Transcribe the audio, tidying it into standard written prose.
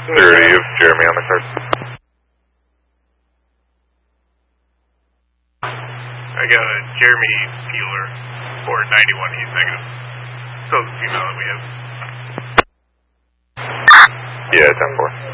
30, you have Jeremy on the card. I got a Jeremy Peeler for 91, he's negative. So the female that we have. Yeah, 10-4.